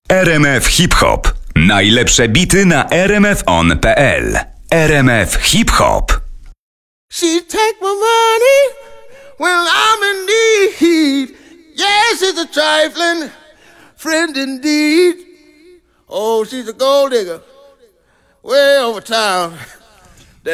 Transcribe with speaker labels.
Speaker 1: RMF Hip Hop. Najlepsze bity na rmfon.pl. RMF Hip Hop.
Speaker 2: She take my money when I'm in need. Yes, it's a trifling friend indeed. Oh, she's a gold digger way over town.